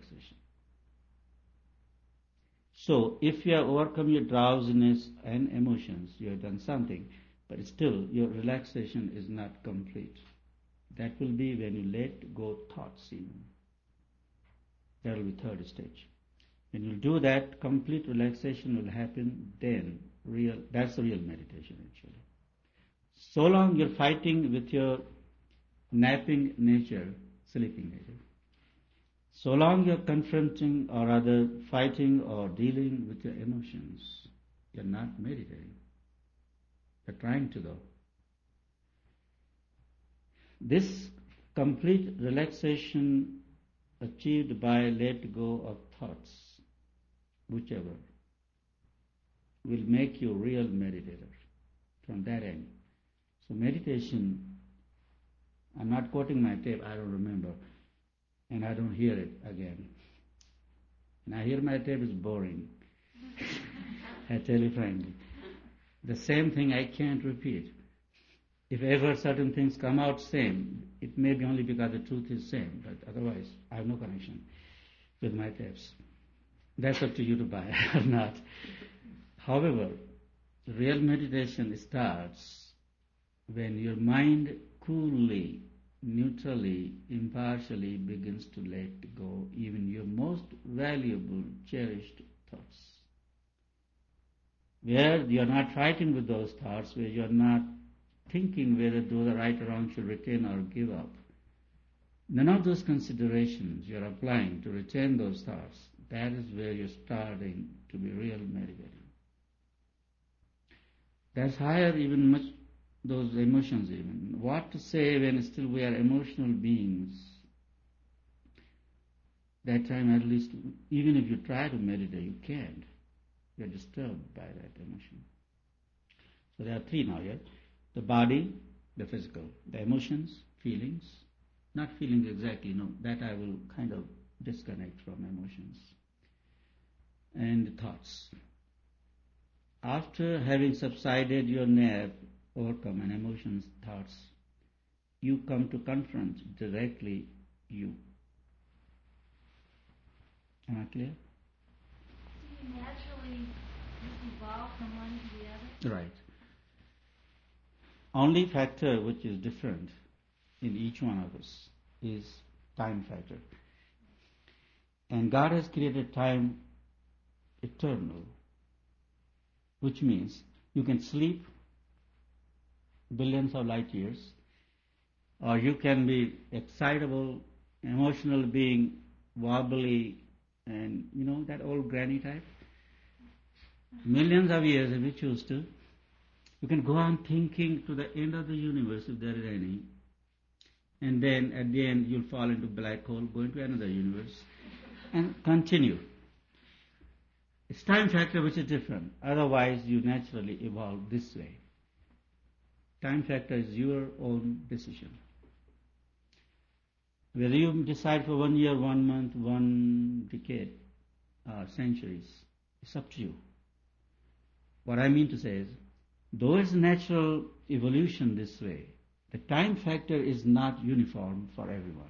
relaxation. So, if you have overcome your drowsiness and emotions, you have done something, but still your relaxation is not complete. That will be when you let go thoughts even. That will be third stage. When you do that, complete relaxation will happen, then that's the real meditation actually. So long you're fighting with your napping nature, sleeping nature, so long you're confronting or rather fighting or dealing with your emotions, you're not meditating. You're trying to though. This complete relaxation achieved by let go of thoughts, whichever, will make you a real meditator from that end. So meditation, I'm not quoting my tape, I don't remember, and I don't hear it again. And I hear my tape is boring. I tell you frankly. The same thing I can't repeat. If ever certain things come out same, it may be only because the truth is same, but otherwise I have no connection with my tapes. That's up to you to buy or not. However, real meditation starts when your mind coolly, neutrally, impartially begins to let go even your most valuable, cherished thoughts. Where you are not fighting with those thoughts, where you are not thinking whether those are right or wrong, should retain or give up. None of those considerations you are applying to retain those thoughts. That is where you're starting to be real meditating. That's higher even much those emotions even. What to say when still we are emotional beings? That time at least, even if you try to meditate, you can't. You're disturbed by that emotion. So there are three now, yeah? The body, the physical, the emotions, feelings, not feelings exactly, no, that I will kind of disconnect from emotions, and the thoughts. After having subsided your nap, overcome and emotions, thoughts, you come to confront directly you. Am I clear? Do you naturally evolve from one to the other? Right. Only factor which is different in each one of us is time factor. And God has created time eternal, which means you can sleep billions of light years, or you can be excitable, emotional being, wobbly, and that old granny type. Millions of years if you choose to. You can go on thinking to the end of the universe if there is any, and then at the end you'll fall into black hole, go into another universe, and continue. It's time factor which is different. Otherwise you naturally evolve this way. Time factor is your own decision. Whether you decide for 1 year, 1 month, 1 decade, centuries, it's up to you. What I mean to say is, though it's natural evolution this way, the time factor is not uniform for everyone.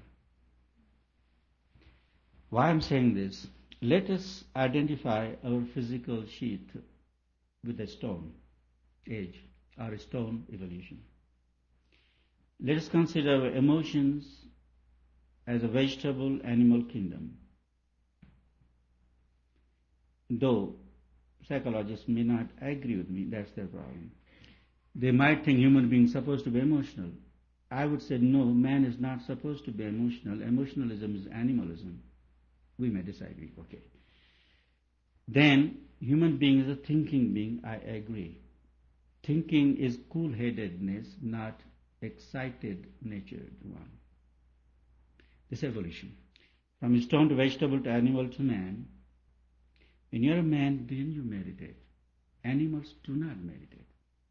Why I'm saying this? Let us identify our physical sheath with a stone, age, or a stone evolution. Let us consider our emotions as a vegetable animal kingdom. Though psychologists may not agree with me, that's their problem. They might think human beings are supposed to be emotional. I would say no, man is not supposed to be emotional. Emotionalism is animalism. We may disagree, okay. Then, human being is a thinking being, I agree. Thinking is cool-headedness, not excited-natured one. This evolution. From stone to vegetable to animal to man. When you're a man, then you meditate. Animals do not meditate.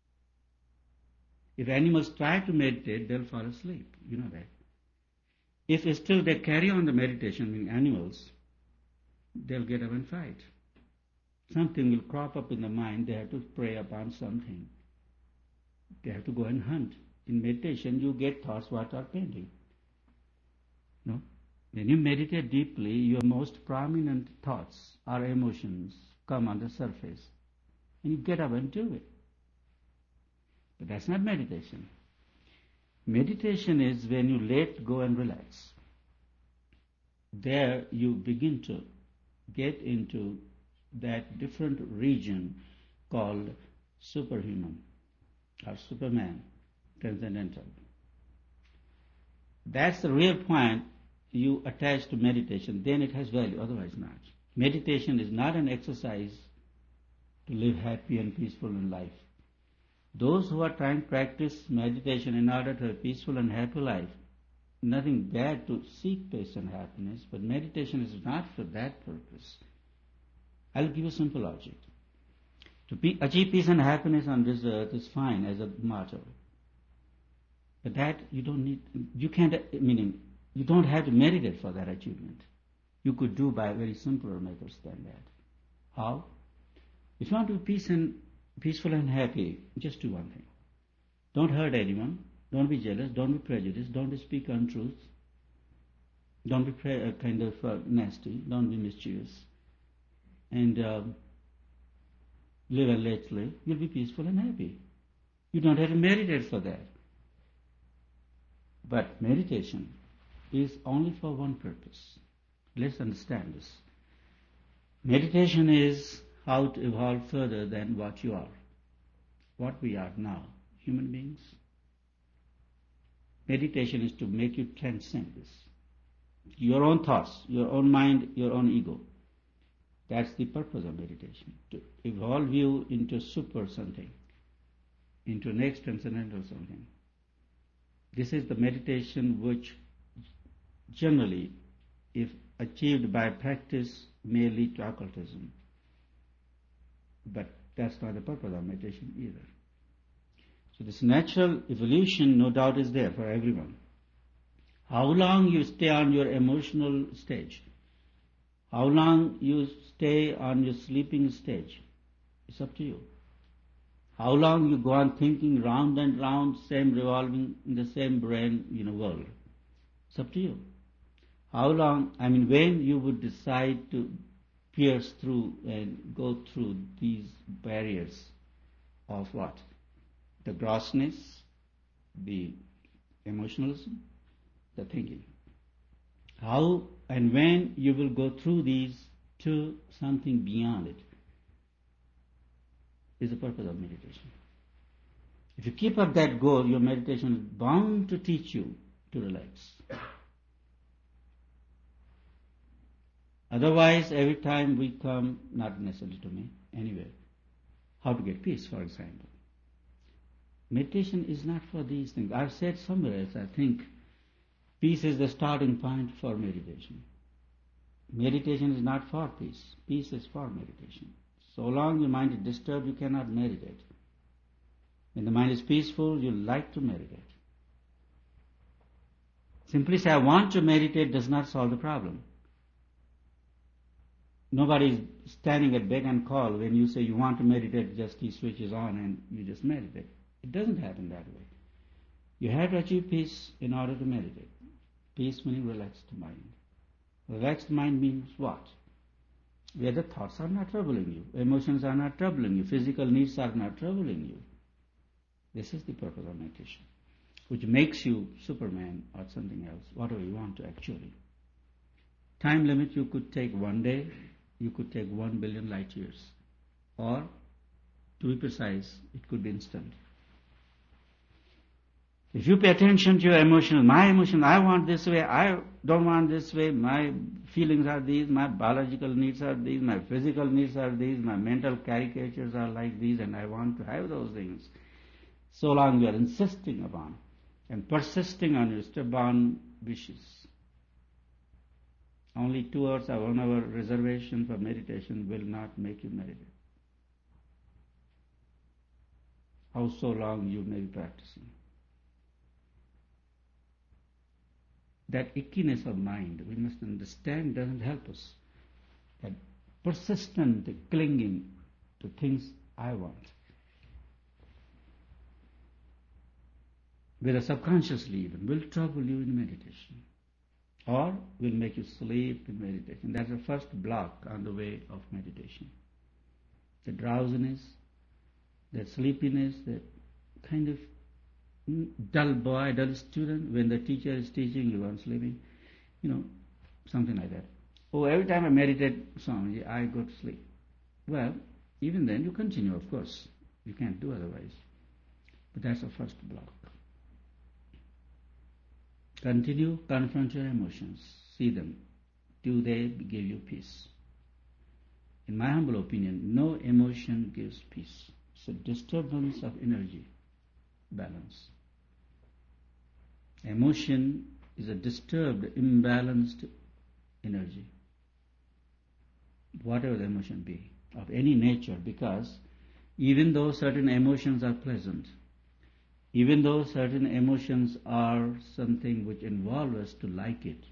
If animals try to meditate, they'll fall asleep. You know that. If still they carry on the meditation, meaning animals, they'll get up and fight. Something will crop up in the mind, they have to prey upon something. They have to go and hunt. In meditation, you get thoughts what are pending. No? When you meditate deeply, your most prominent thoughts or emotions come on the surface, and you get up and do it. But that's not meditation. Meditation is when you let go and relax. There you begin to get into that different region called superhuman or Superman, transcendental. That's the real point you attach to meditation, then it has value, otherwise not. Meditation is not an exercise to live happy and peaceful in life. Those who are trying to practice meditation in order to have a peaceful and happy life, nothing bad to seek peace and happiness, but meditation is not for that purpose. I'll give you a simple logic. To achieve peace and happiness on this earth is fine as a motto. But that you don't need, you don't have to meditate for that achievement. You could do by very simpler methods than that. How? If you want to be peaceful and happy, just do one thing. Don't hurt anyone. Don't be jealous. Don't be prejudiced. Don't speak untruths. Don't be nasty. Don't be mischievous. And live and let live. You'll be peaceful and happy. You don't have to meditate for that. But meditation is only for one purpose. Let's understand this. Meditation is how to evolve further than what you are, what we are now, human beings. Meditation is to make you transcend this. Your own thoughts, your own mind, your own ego. That's the purpose of meditation, to evolve you into super something, into next transcendental something. This is the meditation which generally, if achieved by practice, may lead to occultism. But that's not the purpose of meditation either. So this natural evolution, no doubt, is there for everyone. How long you stay on your emotional stage, how long you stay on your sleeping stage, it's up to you. How long you go on thinking round and round, same revolving in the same brain, world. It's up to you. How long, when you would decide to pierce through and go through these barriers of what? The grossness, the emotionalism, the thinking. How and when you will go through these to something beyond it is the purpose of meditation. If you keep up that goal, your meditation is bound to teach you to relax. Otherwise, every time we come, not necessarily to me, anyway, how to get peace, for example. Meditation is not for these things. I've said somewhere else, I think, peace is the starting point for meditation. Meditation is not for peace. Peace is for meditation. So long your mind is disturbed, you cannot meditate. When the mind is peaceful, you like to meditate. Simply say, I want to meditate does not solve the problem. Nobody is standing at beck and call when you say you want to meditate, just he switches on and you just meditate. It doesn't happen that way. You have to achieve peace in order to meditate. Peace meaning relaxed mind. Relaxed mind means what? Where the thoughts are not troubling you, emotions are not troubling you, physical needs are not troubling you. This is the purpose of meditation, which makes you Superman or something else, whatever you want to actually. Time limit, you could take 1 day, you could take 1 billion light years. Or, to be precise, it could be instant. If you pay attention to your emotions, my emotion, I want this way, I don't want this way, my feelings are these, my biological needs are these, my physical needs are these, my mental caricatures are like these, and I want to have those things. So long you are insisting upon and persisting on your stubborn wishes. Only 2 hours or 1 hour reservation for meditation will not make you meditate. How so long you may be practicing. That ickiness of mind, we must understand, doesn't help us. That persistent clinging to things I want, whether subconsciously even, will trouble you in meditation. or will make you sleep in meditation. That's the first block on the way of meditation. The drowsiness, that sleepiness, that kind of dull boy, dull student, when the teacher is teaching, you are sleeping, something like that. Oh, every time I meditate, Swamiji, I go to sleep. Well, even then you continue, of course. You can't do otherwise. But that's the first block. Continue, confront your emotions. See them. Do they give you peace? In my humble opinion, no emotion gives peace. It's a disturbance of energy balance. Emotion is a disturbed, imbalanced energy. Whatever the emotion be, of any nature, because even though certain emotions are pleasant, even though certain emotions are something which involve us to like it,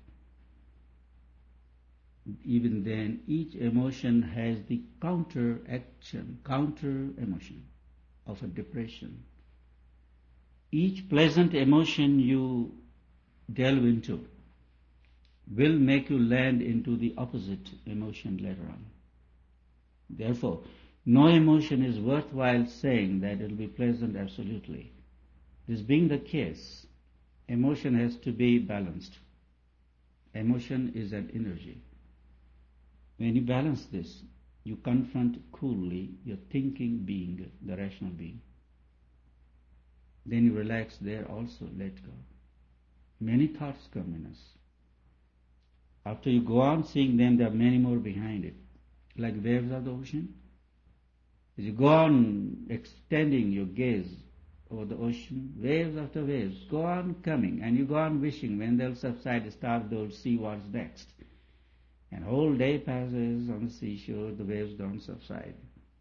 even then each emotion has the counter emotion of a depression. Each pleasant emotion you delve into will make you land into the opposite emotion later on. Therefore, no emotion is worthwhile saying that it will be pleasant absolutely. This being the case, emotion has to be balanced. Emotion is an energy. When you balance this, you confront coolly your thinking being, the rational being. Then you relax there also, let go. Many thoughts come in us. After you go on seeing them, there are many more behind it, like waves of the ocean. As you go on extending your gaze over the ocean, waves after waves go on coming, and you go on wishing when they'll subside, start, they'll see what's next. And whole day passes on the seashore, the waves don't subside.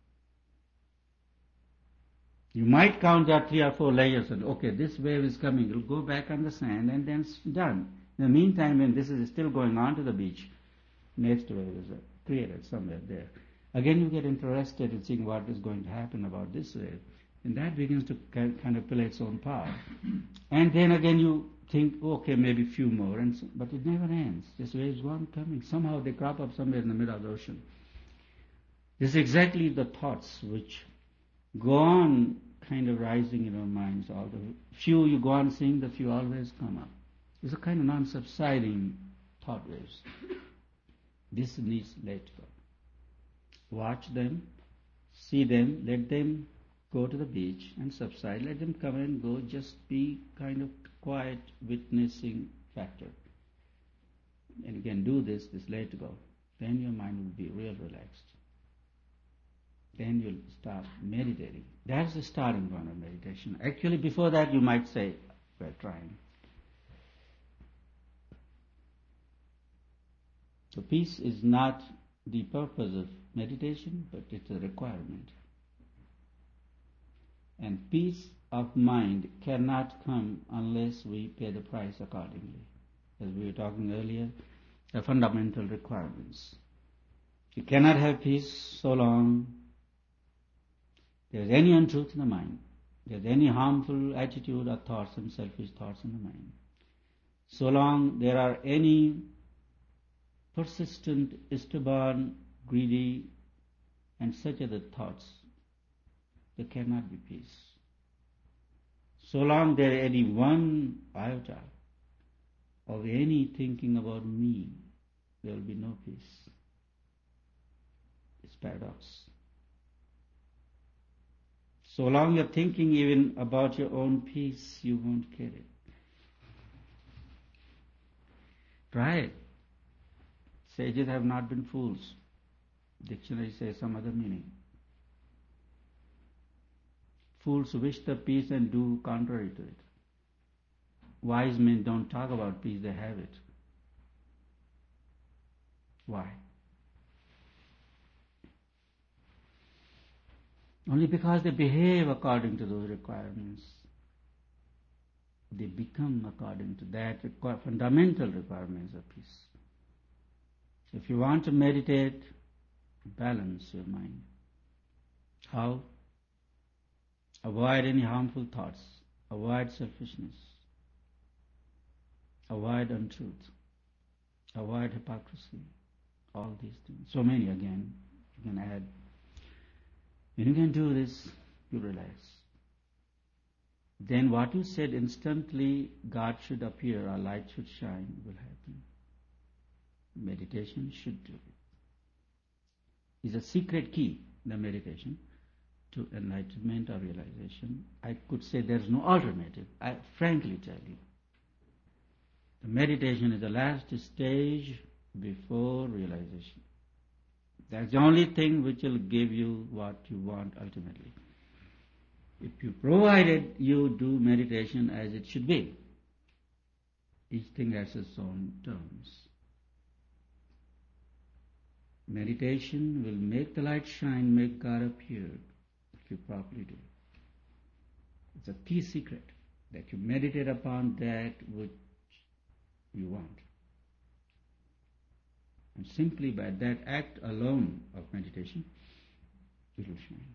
You might count out 3 or 4 layers and, okay, this wave is coming, it'll go back on the sand and then it's done. In the meantime, when this is still going on to the beach, next wave is created somewhere there. Again, you get interested in seeing what is going to happen about this wave. And that begins to kind of play its own part. And then again you think, okay, maybe a few more, but it never ends. This waves go on coming. Somehow they crop up somewhere in the middle of the ocean. This is exactly the thoughts which go on kind of rising in our minds. All the few you go on seeing, the few always come up. It's a kind of non-subsiding thought waves. This needs let go. Watch them, see them, let them go to the beach and subside. Let them come and go. Just be kind of quiet, witnessing factor. And you can do this let go. Then your mind will be real relaxed. Then you'll start meditating. That's the starting point of meditation. Actually, before that you might say, we're trying. So peace is not the purpose of meditation, but it's a requirement. And peace of mind cannot come unless we pay the price accordingly. As we were talking earlier, the fundamental requirements. You cannot have peace so long there's any untruth in the mind, there's any harmful attitude or thoughts and selfish thoughts in the mind. So long there are any persistent, stubborn, greedy, and such other thoughts, there cannot be peace. So long there is any one iota of any thinking about me, there will be no peace. It's paradox. So long you're thinking even about your own peace, you won't get it. Try it. Sages have not been fools. Dictionary says some other meaning. Fools wish the peace and do contrary to it. Wise men don't talk about peace, they have it. Why? Only because they behave according to those requirements. They become according to that fundamental requirements of peace. If you want to meditate, balance your mind. How? Avoid any harmful thoughts. Avoid selfishness. Avoid untruth. avoid hypocrisy, all these things. So many again, you can add. When you can do this, you realize. Then what you said, instantly God should appear or light should shine, will happen. Meditation should do it. It's a secret key, the meditation, to enlightenment or realization. I could say there's no alternative. I frankly tell you. The meditation is the last stage before realization. That's the only thing which will give you what you want ultimately. If you provided you do meditation as it should be, each thing has its own terms. Meditation will make the light shine, make God appear, if you properly do. It's a key secret, that you meditate upon that which you want. And simply by that act alone of meditation, it will shine.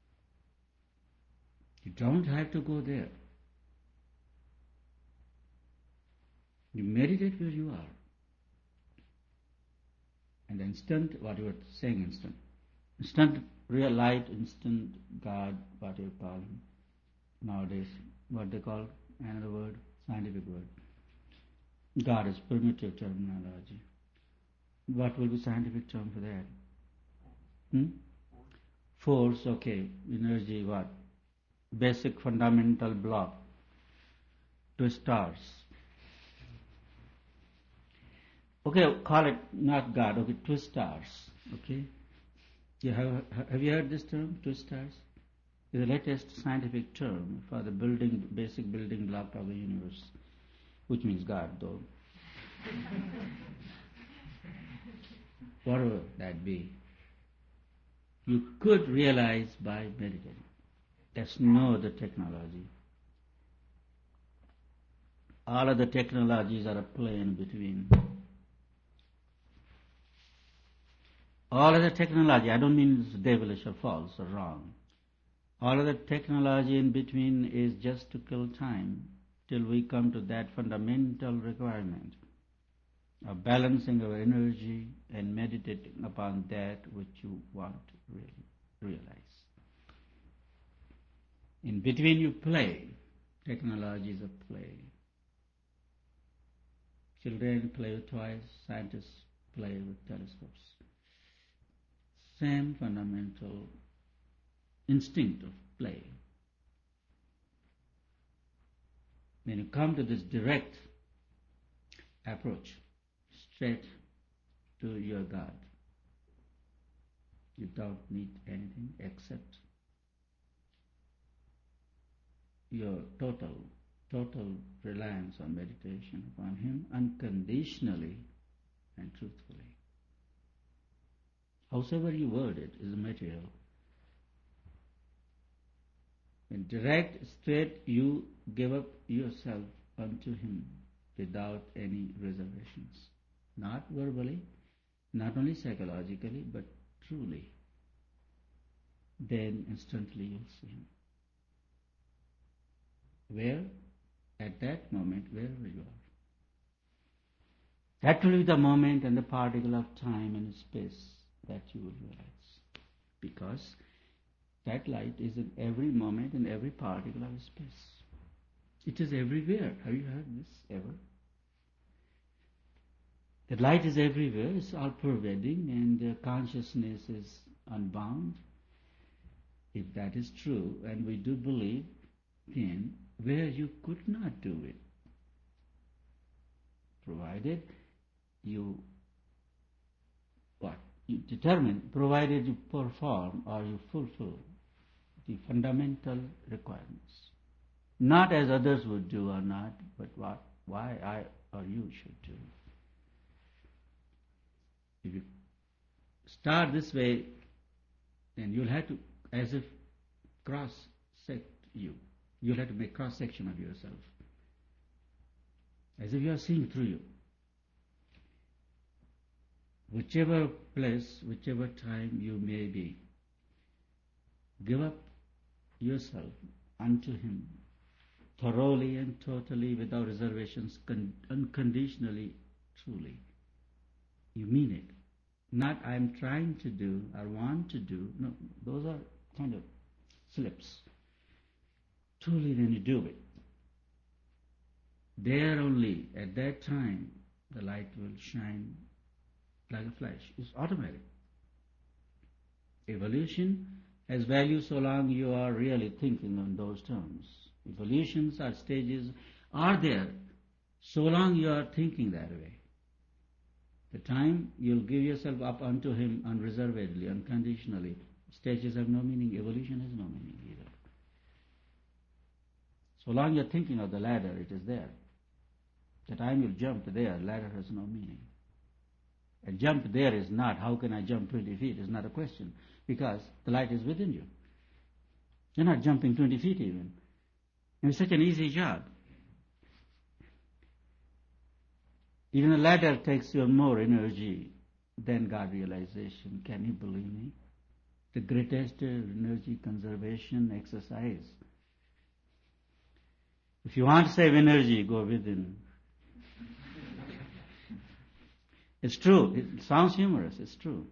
You don't have to go there. You meditate where you are. And the instant, what you were saying, instant real light, instant God, what you call him nowadays, what they call, another word, scientific word. God is primitive terminology. What will be scientific term for that? Force, okay. Energy, what? Basic fundamental block. Twistars. Okay, call it not God, okay, twistars. Okay? Have you heard this term, twistars? It's the latest scientific term for the basic building block of the universe, which means God, though. Whatever that be, you could realize by meditating. There's no other technology. All of the technologies are a play in between. All of the technology, I don't mean it's devilish or false or wrong. All of the technology in between is just to kill time till we come to that fundamental requirement of balancing our energy and meditating upon that which you want to really realize. In between you play. Technology is a play. Children play with toys, scientists play with telescopes. Same fundamental instinct of play. When you come to this direct approach, straight to your God, you don't need anything except your total reliance on meditation upon Him unconditionally and truthfully. Howsoever you word it is material. In direct, straight, you give up yourself unto Him without any reservations. Not verbally, not only psychologically, but truly. Then instantly you'll see Him. Where? At that moment, wherever you are. That will be the moment and the particle of time and space that you will realize. Because that light is in every moment and every particle of space. It is everywhere. Have you heard this ever? The light is everywhere. It's all pervading and consciousness is unbound. If that is true, and we do believe, then where you could not do it, provided you determine, provided you perform or you fulfill the fundamental requirements. Not as others would do or not, but why I or you should do. If you start this way, then you'll have to, as if cross-sect you. You'll have to make cross-section of yourself. As if you are seeing through you. Whichever place, whichever time you may be, give up yourself unto Him, thoroughly and totally, without reservations, unconditionally, truly. You mean it. Not I'm trying to do or want to do. No, those are kind of slips. Truly when you do it, there only at that time the light will shine like a flash. It's automatic. Evolution has value so long you are really thinking in those terms. Evolutions or stages are there so long you are thinking that way. The time you'll give yourself up unto Him unreservedly, unconditionally, stages have no meaning, evolution has no meaning either. So long you're thinking of the ladder, it is there. The time you'll jump there, ladder has no meaning. A jump there is not, how can I jump 20 feet, is not a question, because the light is within you. You're not jumping 20 feet even. It's such an easy job. Even a ladder takes you more energy than God realization. Can you believe me? The greatest energy conservation exercise. If you want to save energy, go within. It's true. It sounds humorous. It's true.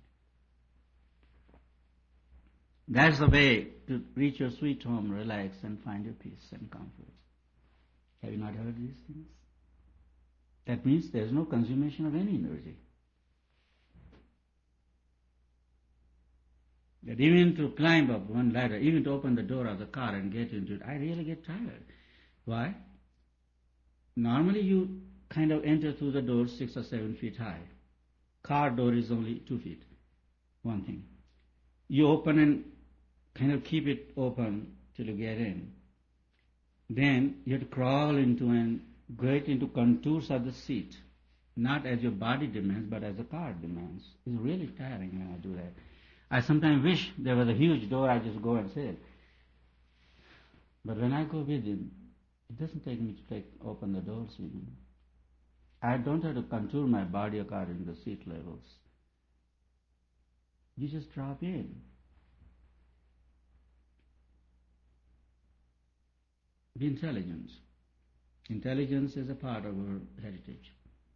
That's the way to reach your sweet home, relax, and find your peace and comfort. Have you not heard these things? That means there is no consummation of any energy. That even to climb up one ladder, even to open the door of the car and get into it, I really get tired. Why? Normally you kind of enter through the door 6 or 7 feet high. Car door is only 2 feet. One thing. You open and kind of keep it open till you get in. Then you have to crawl into and get into contours of the seat. Not as your body demands, but as the car demands. It's really tiring when I do that. I sometimes wish there was a huge door, I just go and sit. But when I go within, it doesn't take me to open the doors even. I don't have to contour my body according to the seat levels. You just drop in. Be intelligent. Intelligence is a part of our heritage.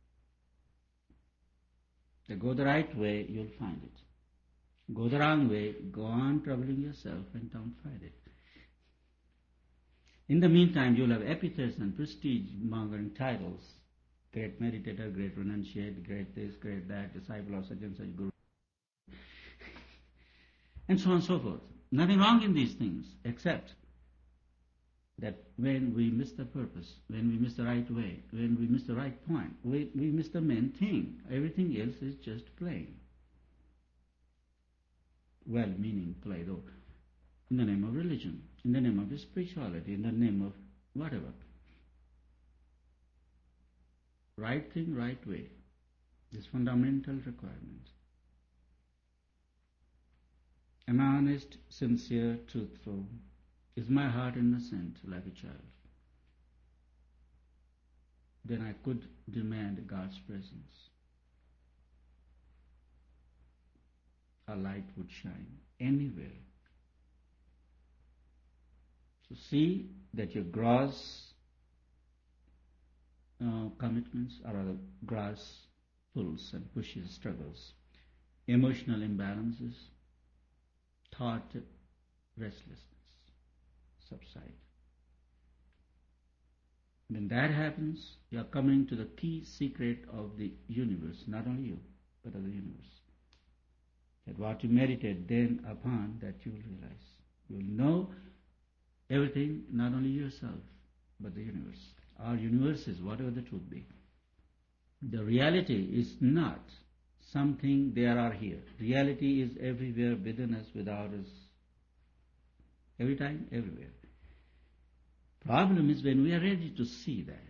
To go the right way, you'll find it. Go the wrong way, go on troubling yourself and don't find it. In the meantime, you'll have epithets and prestige-mongering titles. Great meditator, great renunciate, great this, great that, disciple of such and such guru. And so on and so forth. Nothing wrong in these things, except that when we miss the purpose, when we miss the right way, when we miss the right point, we miss the main thing. Everything else is just playing. Well-meaning play, though, in the name of religion, in the name of spirituality, in the name of whatever. Right thing, right way is fundamental requirement. Am I honest, sincere, truthful? Is my heart innocent like a child? Then I could demand God's presence. A light would shine anywhere. So see that your gross commitments are rather gross pulls and pushes, struggles, emotional imbalances, thought restlessness subside. When that happens, you are coming to the key secret of the universe, not only you, but of the universe. That what you meditate then upon, that you will realize. You will know everything, not only yourself, but the universe. Our universe is whatever the truth be. The reality is not something there or here. Reality is everywhere, within us, without us. Every time, everywhere. Problem is when we are ready to see that.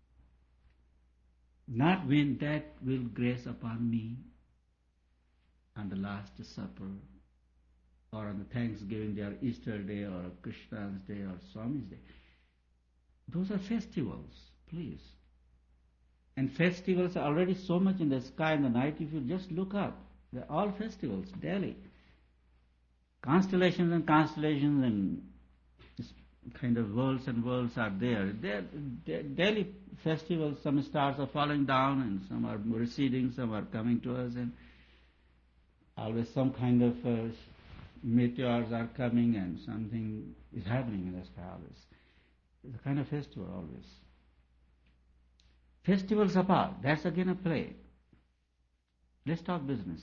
Not when that will grace upon me on the Last Supper, or on the Thanksgiving Day, or Easter Day, or Krishna's Day, or Swami's Day. Those are festivals, please. And festivals are already so much in the sky in the night, if you just look up. They're all festivals, daily. Constellations and kind of worlds and worlds are there. Daily festivals, some stars are falling down and some are receding, some are coming to us, and always some kind of meteors are coming and something is happening in the sky always. It's a kind of festival always. Festivals apart, that's again a play. Let's talk business.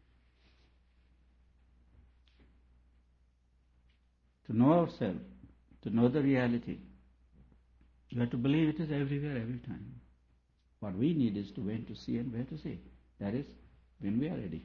To know ourselves, to know the reality, you have to believe it is everywhere, every time. What we need is to when to see and where to see. That is, when we are ready.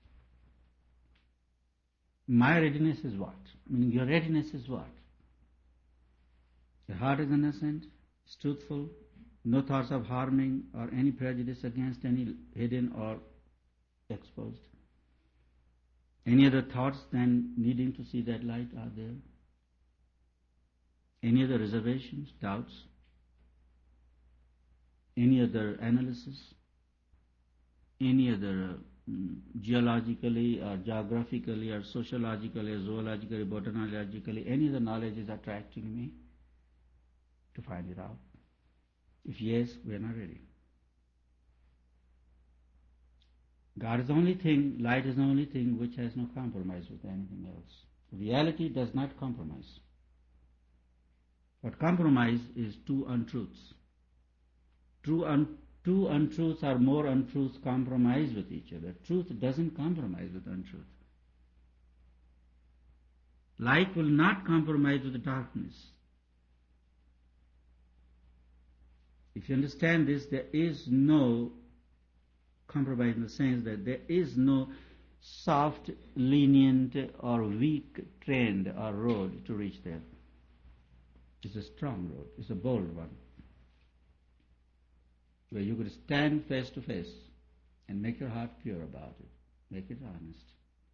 My readiness is what? Meaning your readiness is what? Your heart is innocent, is truthful, no thoughts of harming or any prejudice against any hidden or exposed. Any other thoughts than needing to see that light are there? Any other reservations, doubts? Any other analysis? Any other geologically or geographically or sociologically or zoologically, botanologically, any other knowledge is attracting me to find it out? If yes, we are not ready. God is the only thing, light is the only thing which has no compromise with anything else. Reality does not compromise. What compromise is two untruths. Two untruths or more untruths compromise with each other. Truth doesn't compromise with untruth. Light will not compromise with the darkness. If you understand this, there is no compromise in the sense that there is no soft, lenient or weak trend or road to reach there. It's a strong road. It's a bold one, where you could stand face to face and make your heart pure about it. Make it honest.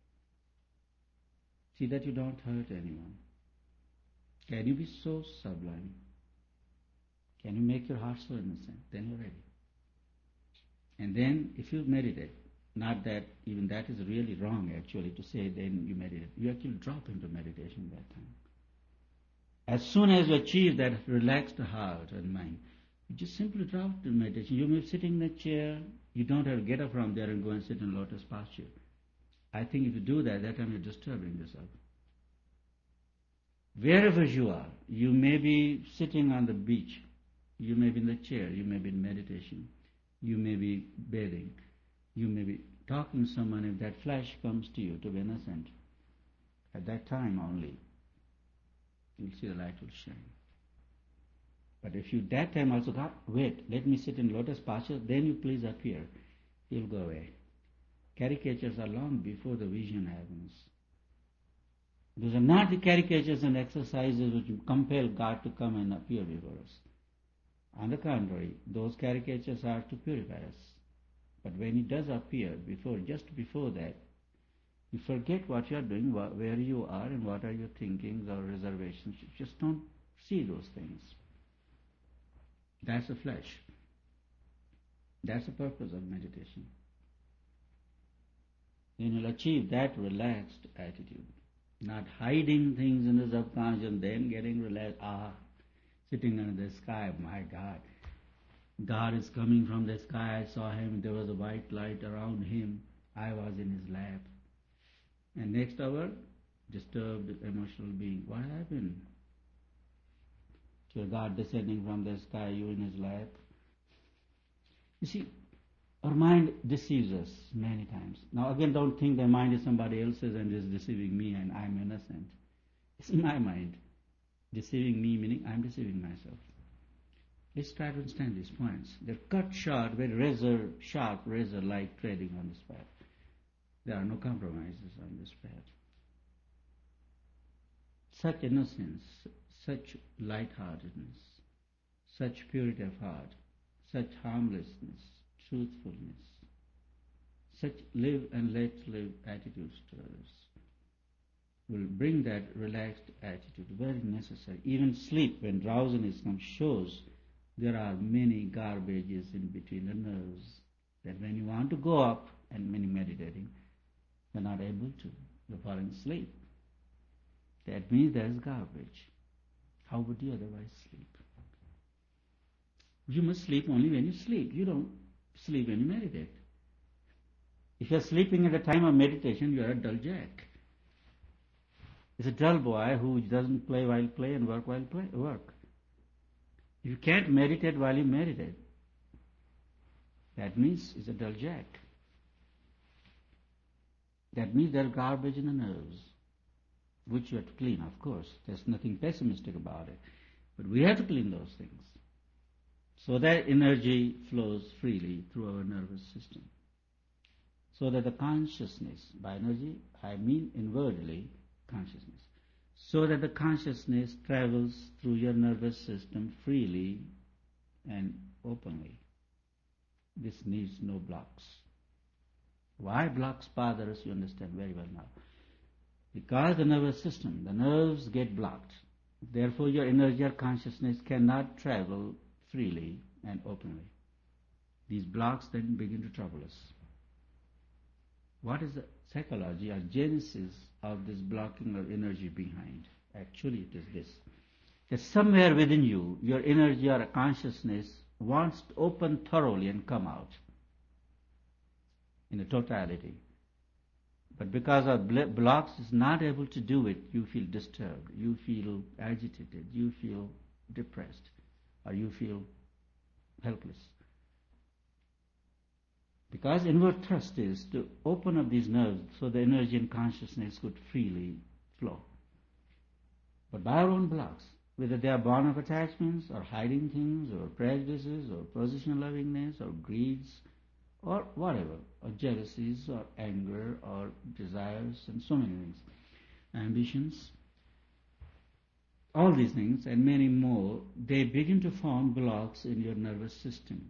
See that you don't hurt anyone. Can you be so sublime? Can you make your heart so innocent? Then you're ready. And then if you meditate, not that even that is really wrong actually to say then you meditate. You actually drop into meditation that time. As soon as you achieve that relaxed heart and mind, you just simply drop into meditation. You may be sitting in a chair, you don't have to get up from there and go and sit in lotus posture. I think if you do that, that time you're disturbing yourself. Wherever you are, you may be sitting on the beach, you may be in the chair, you may be in meditation, you may be bathing, you may be talking to someone. If that flash comes to you to be innocent, at that time only, you'll see the light will shine. But if you that time also got, wait, let me sit in lotus posture, then you please appear, he'll go away. Caricatures are long before the vision happens. Those are not the caricatures and exercises which compel God to come and appear before us. On the contrary, those caricatures are to purify us. But when He does appear, just before that, you forget what you are doing, where you are, and what are your thinkings or reservations. You just don't see those things. That's the flesh. That's the purpose of meditation. Then you'll achieve that relaxed attitude. Not hiding things in the subconscious and then getting relaxed. Sitting under the sky, my God. God is coming from the sky. I saw Him. There was a white light around Him. I was in His lap. And next hour, disturbed emotional being. What happened? To God descending from the sky, you in His lap. You see, our mind deceives us many times. Now again, don't think the mind is somebody else's and is deceiving me and I'm innocent. It's my mind. Deceiving me meaning I'm deceiving myself. Let's try to understand these points. They're cut short, very sharp, razor-like treading on this path. There are no compromises on this path. Such innocence, such lightheartedness, such purity of heart, such harmlessness, truthfulness, such live and let live attitudes to others will bring that relaxed attitude, very necessary. Even sleep, when drowsiness comes, shows there are many garbages in between the nerves, that when you want to go up and when you're meditating, you're not able to. You're falling asleep. That means there is garbage. How would you otherwise sleep? You must sleep only when you sleep. You don't sleep when you meditate. If you're sleeping at the time of meditation, you're a dull jack. It's a dull boy who doesn't play while play and work while work. If you can't meditate while you meditate, that means it's a dull jack. That means there's garbage in the nerves, which you have to clean, of course. There's nothing pessimistic about it. But we have to clean those things so that energy flows freely through our nervous system. So that the consciousness, by energy I mean inwardly consciousness, so that the consciousness travels through your nervous system freely and openly. This needs no blocks. Why blocks bother us, you understand very well now. Because the nervous system, the nerves get blocked. Therefore your energy or consciousness cannot travel freely and openly. These blocks then begin to trouble us. What is the psychology or genesis of this blocking of energy behind? Actually it is this. That somewhere within you, your energy or consciousness wants to open thoroughly and come out in a totality. But because of blocks is not able to do it, you feel disturbed, you feel agitated, you feel depressed, or you feel helpless. Because inward thrust is to open up these nerves so the energy and consciousness could freely flow. But by our own blocks, whether they are born of attachments or hiding things or prejudices or positional lovingness or greeds or whatever, or jealousies or anger or desires and so many things, ambitions, all these things and many more, they begin to form blocks in your nervous system.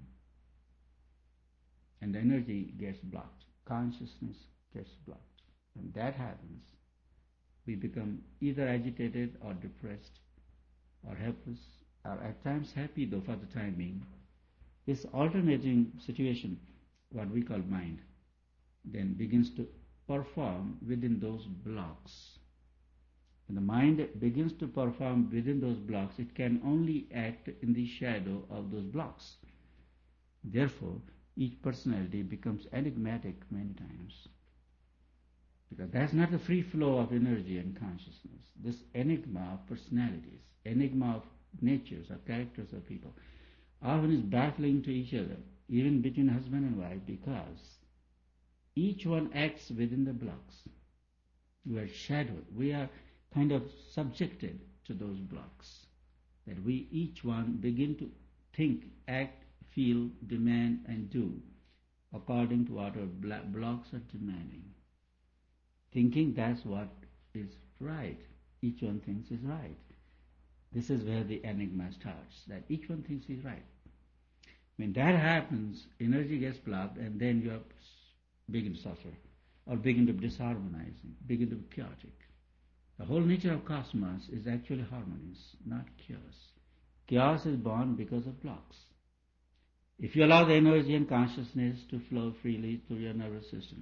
And the energy gets blocked, consciousness gets blocked. When that happens, we become either agitated or depressed or helpless, or at times happy though for the time being. This alternating situation, what we call mind, then begins to perform within those blocks. When the mind begins to perform within those blocks, it can only act in the shadow of those blocks. Therefore, each personality becomes enigmatic many times. Because that's not the free flow of energy and consciousness. This enigma of personalities, enigma of natures or characters of people, often is baffling to each other, even between husband and wife, because each one acts within the blocks. We are shadowed. We are kind of subjected to those blocks. That we each one begin to think, act, feel, demand and do according to what our blocks are demanding. Thinking that's what is right. Each one thinks is right. This is where the enigma starts, that each one thinks he's right. When that happens, energy gets blocked and then you begin to suffer or begin to be disharmonizing, begin to be chaotic. The whole nature of cosmos is actually harmonious, not chaos. Chaos is born because of blocks. If you allow the energy and consciousness to flow freely through your nervous system,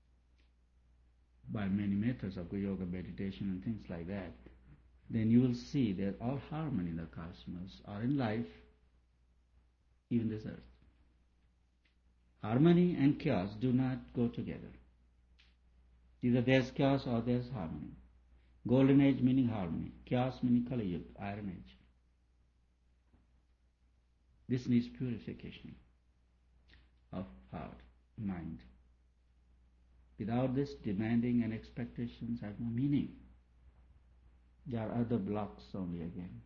by many methods of yoga, meditation and things like that, then you will see that all harmony in the cosmos or in life, even this earth. Harmony and chaos do not go together. Either there's chaos or there's harmony. Golden age meaning harmony, chaos meaning Kali Yuga, Iron Age. This needs purification of heart, mind. Without this, demanding and expectations have no meaning. There are other blocks only again.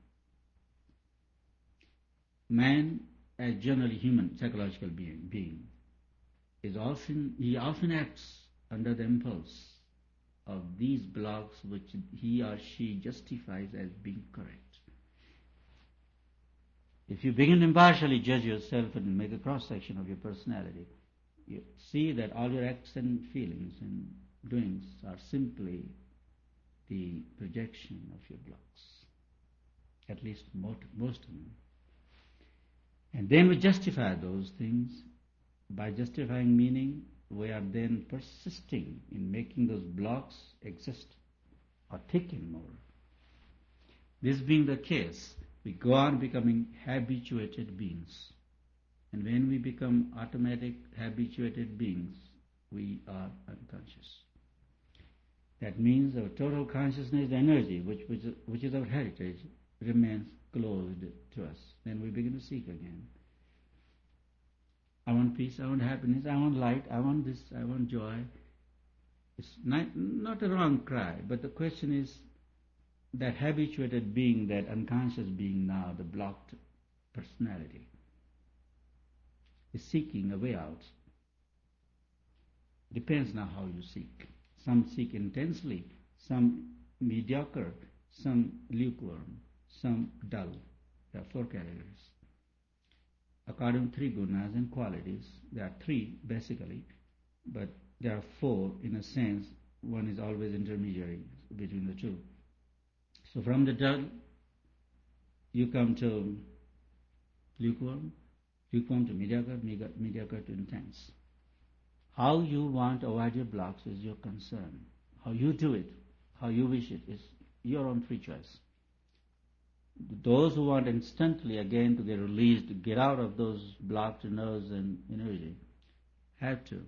Man, as generally human, psychological being, he often acts under the impulse of these blocks which he or she justifies as being correct. If you begin to impartially judge yourself and make a cross-section of your personality, you see that all your acts and feelings and doings are simply the projection of your blocks, at least most of them. And then we justify those things. By justifying meaning, we are then persisting in making those blocks exist or thicken more. This being the case, we go on becoming habituated beings. And when we become automatic habituated beings, we are unconscious. That means our total consciousness energy, which is our heritage, remains closed to us. Then we begin to seek again. I want peace, I want happiness, I want light, I want this, I want joy. It's not a wrong cry, but the question is that habituated being, that unconscious being now, the blocked personality, is seeking a way out. Depends now how you seek. Some seek intensely, some mediocre, some lukewarm, some dull. There are 4 categories. According to 3 gunas and qualities, there are 3 basically, but there are 4 in a sense. One is always intermediary between the 2. So from the dull, you come to lukewarm to mediocre, mediocre to intense. How you want to avoid your blocks is your concern. How you do it, how you wish it, is your own free choice. Those who want instantly again to get released, to get out of those blocked nerves and energy, have to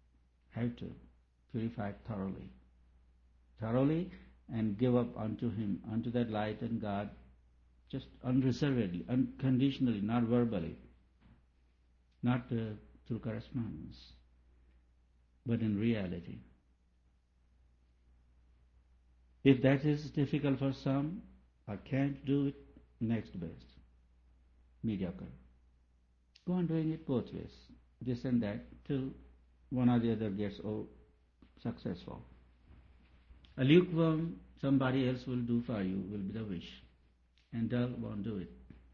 purify thoroughly, and give up unto Him, unto that light and God, just unreservedly, unconditionally, not verbally, not through correspondence, but in reality. If that is difficult for some, or can't do it, next best, mediocre. Go on doing it both ways, this and that, till one or the other gets successful. A lukewarm, somebody else will do for you, will be the wish, and dull won't do it.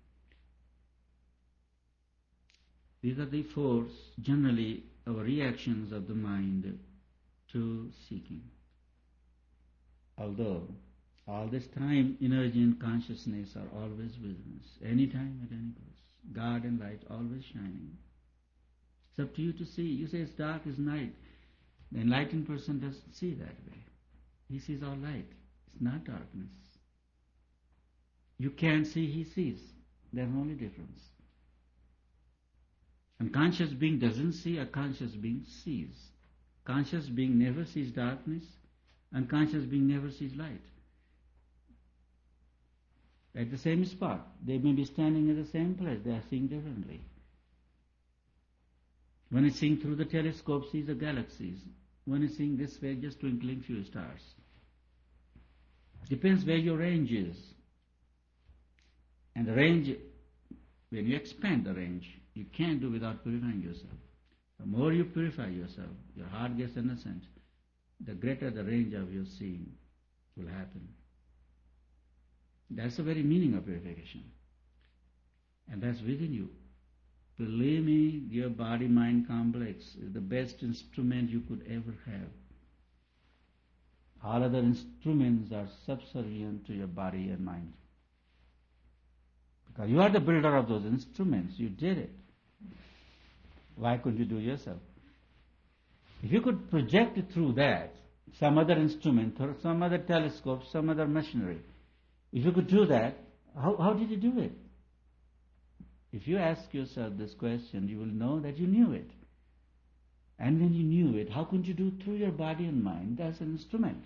These are the 4 generally our reactions of the mind to seeking. Although all this time energy and consciousness are always within us, any time at any place. God and light always shining. It's up to you to see. You say it's dark, it's night. The enlightened person doesn't see that way. He sees all light. It's not darkness. You can't see, he sees. There's only difference. Unconscious being doesn't see, a conscious being sees. Conscious being never sees darkness, unconscious being never sees light. At the same spot, they may be standing at the same place, they are seeing differently. One is seeing through the telescope, sees the galaxies. One is seeing this way, just twinkling few stars. Depends where your range is. And the range, when you expand the range, you can't do without purifying yourself. The more you purify yourself, your heart gets innocent, the greater the range of your seeing will happen. That's the very meaning of purification. And that's within you. Believe me, your body-mind complex is the best instrument you could ever have. All other instruments are subservient to your body and mind. Because you are the builder of those instruments. You did it. Why couldn't you do it yourself? If you could project it through that, some other instrument, or some other telescope, some other machinery, if you could do that, how did you do it? If you ask yourself this question, you will know that you knew it. And when you knew it, how could you do it through your body and mind as an instrument?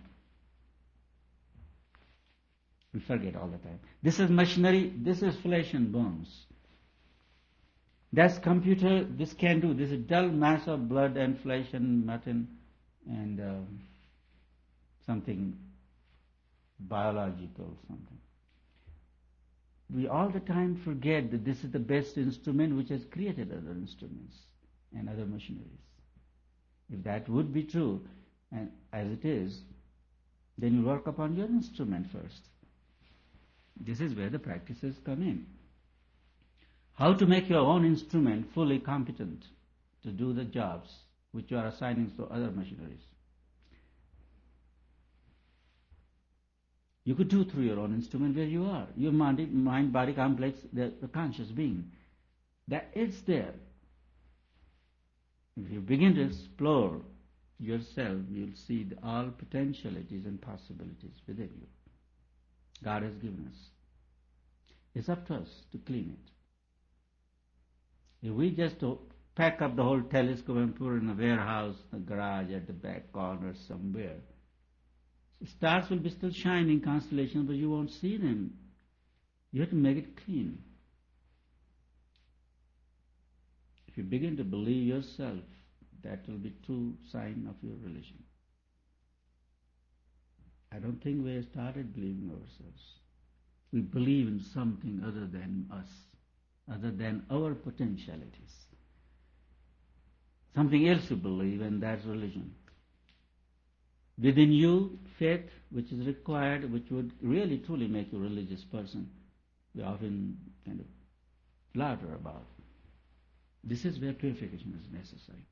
We forget all the time. This is machinery, this is flesh and bones. That's computer, this can do. This is dull mass of blood and flesh and mutton and something biological, something. We all the time forget that this is the best instrument which has created other instruments and other machineries. If that would be true, and as it is, then you work upon your instrument first. This is where the practices come in. How to make your own instrument fully competent to do the jobs which you are assigning to other machineries. You could do through your own instrument where you are. Your mind-body complex, the conscious being. That is there. If you begin to explore yourself, you'll see all potentialities and possibilities within you. God has given us. It's up to us to clean it. If we just pack up the whole telescope and put it in a warehouse, a garage at the back corner somewhere, stars will be still shining, constellations, but you won't see them. You have to make it clean. If you begin to believe yourself, that will be true sign of your religion. I don't think we have started believing ourselves. We believe in something other than us, other than our potentialities. Something else you believe, and that's religion. Within you, faith, which is required, which would really truly make you a religious person, we often kind of flatter about. This is where purification is necessary.